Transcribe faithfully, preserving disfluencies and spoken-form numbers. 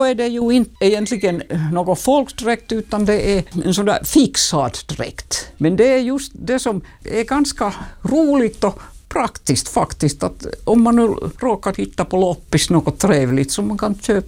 är det ju inte egentligen något folkdräkt utan det är en sån där fixad dräkt. Men det är just det som är ganska roligt och praktiskt faktiskt, att om man nu råkar hitta på loppis något trevligt som man kan köpa